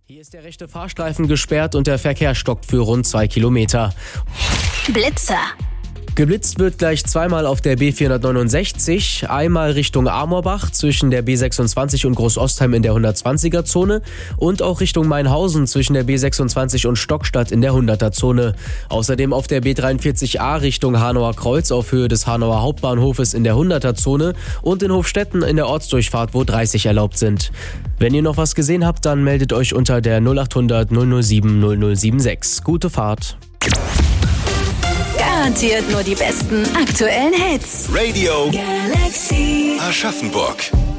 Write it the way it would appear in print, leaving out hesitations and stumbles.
Hier ist der rechte Fahrstreifen gesperrt und der Verkehr stockt für rund 2 Kilometer. Blitzer. Geblitzt wird gleich zweimal auf der B469, einmal Richtung Amorbach zwischen der B26 und Großostheim in der 120er-Zone und auch Richtung Mainhausen zwischen der B26 und Stockstadt in der 100er-Zone. Außerdem auf der B43a Richtung Hanauer Kreuz auf Höhe des Hanauer Hauptbahnhofes in der 100er-Zone und in Hofstetten in der Ortsdurchfahrt, wo 30 erlaubt sind. Wenn ihr noch was gesehen habt, dann meldet euch unter der 0800 007 0076. Gute Fahrt. Garantiert nur die besten aktuellen Hits. Radio Galaxy. Aschaffenburg.